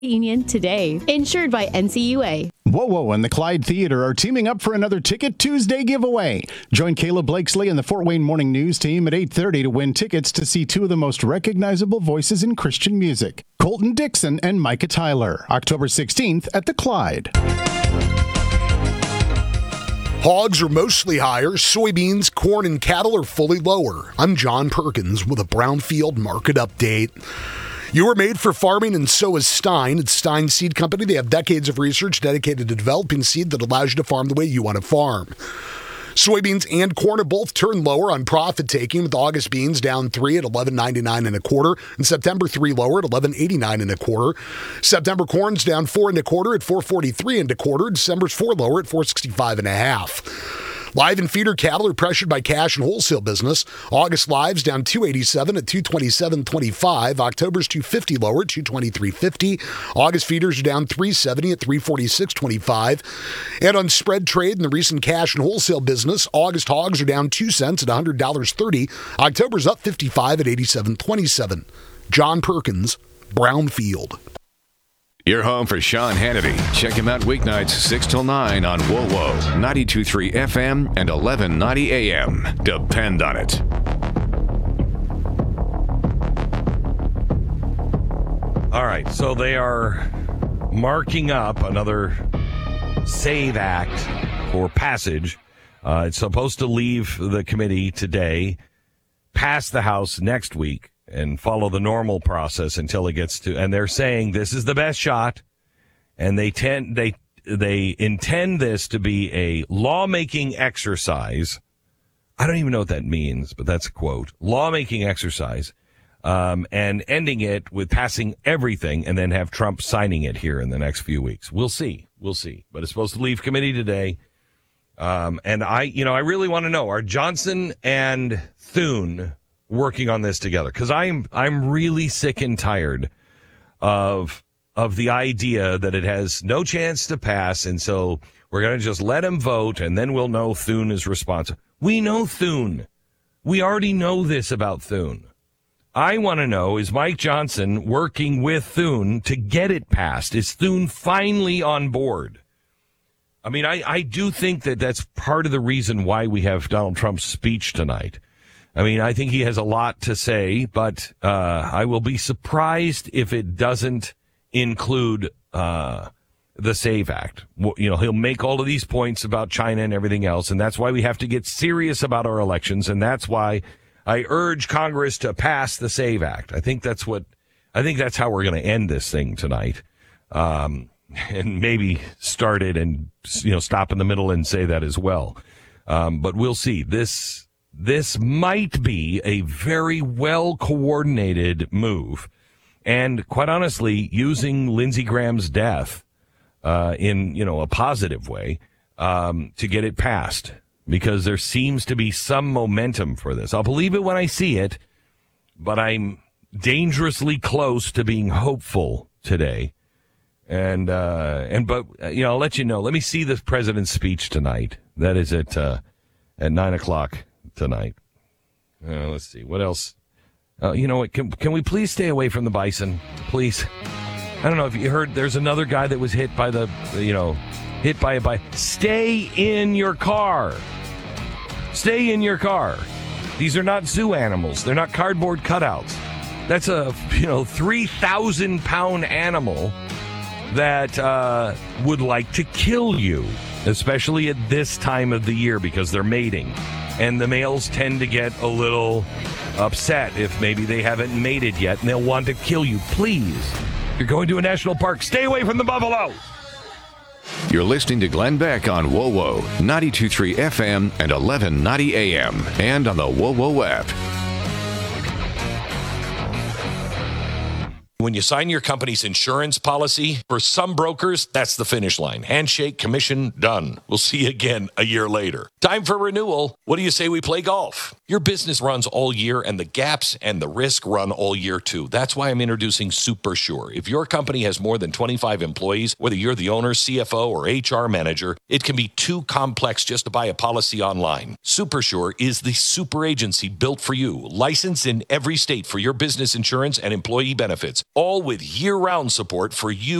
Union today. Insured by NCUA. WoWo and the Clyde Theater are teaming up for another Ticket Tuesday giveaway. Join Caleb Blakesley and the Fort Wayne Morning News team at 8:30 to win tickets to see two of the most recognizable voices in Christian music, Colton Dixon and Micah Tyler, October 16th at the Clyde. Hogs are mostly higher. Soybeans, corn, and cattle are fully lower. I'm John Perkins with a Brownfield market update. You were made for farming, and so is Stein. It's Stein Seed Company. They have decades of research dedicated to developing seed that allows you to farm the way you want to farm. Soybeans and corn have both turned lower on profit taking, with August beans down 3 at $11.99 and a quarter, and September 3 lower at $11.89 and a quarter. September corn's down 4 and a quarter at $4.43 and a quarter. December's 4 lower at $4.65 and a half. Live and feeder cattle are pressured by cash and wholesale business. August lives down $287 at $227.25. October's $250 lower at $223.50. August feeders are down $370 at $346.25. And on spread trade in the recent cash and wholesale business, August hogs are down 2 cents at $100.30. October's up 55 at $87.27. John Perkins, Brownfield. You're home for Sean Hannity. Check him out weeknights 6 till 9 on WoWo, 92.3 FM and 1190 AM. Depend on it. All right, so they are marking up another SAVE Act for passage. It's supposed to leave the committee today, pass the House next week, and follow the normal process until it gets to, and they're saying this is the best shot, and they intend this to be a lawmaking exercise. I don't even know what that means, but that's a quote. Lawmaking exercise, and ending it with passing everything and then have Trump signing it here in the next few weeks. We'll see. But it's supposed to leave committee today. And I really want to know, are Johnson and Thune working on this together? Because I'm really sick and tired of the idea that it has no chance to pass, and so we're going to just let him vote, and then we'll know Thune is responsible. We know Thune. We already know this about Thune. I want to know, is Mike Johnson working with Thune to get it passed? Is Thune finally on board? I mean, I do think that that's part of the reason why we have Donald Trump's speech tonight. I mean, I think he has a lot to say, but I will be surprised if it doesn't include the SAVE Act. He'll make all of these points about China and everything else, and that's why we have to get serious about our elections, and that's why I urge Congress to pass the SAVE Act. I think that's how we're going to end this thing tonight, and maybe start it and stop in the middle and say that as well. But we'll see. This might be a very well-coordinated move. And quite honestly, using Lindsey Graham's death in a positive way to get it passed, because there seems to be some momentum for this. I'll believe it when I see it, but I'm dangerously close to being hopeful today. But I'll let you know. Let me see the president's speech tonight. That is at 9 o'clock. Tonight. Let's see. What else? You know what? Can we please stay away from the bison? Please. I don't know if you heard, there's another guy that was hit by hit by a bison. Stay in your car. Stay in your car. These are not zoo animals. They're not cardboard cutouts. That's a, 3,000-pound animal that would like to kill you, especially at this time of the year because they're mating. And the males tend to get a little upset if maybe they haven't mated yet, and they'll want to kill you. Please, if you're going to a national park, stay away from the buffalo. You're listening to Glenn Beck on WoWo, 92.3 FM and 1190 AM, and on the WoWo app. When you sign your company's insurance policy, for some brokers, that's the finish line. Handshake, commission, done. We'll see you again a year later. Time for renewal. What do you say we play golf? Your business runs all year, and the gaps and the risk run all year, too. That's why I'm introducing SuperSure. If your company has more than 25 employees, whether you're the owner, CFO, or HR manager, it can be too complex just to buy a policy online. SuperSure is the super agency built for you, licensed in every state for your business insurance and employee benefits. all with year-round support for you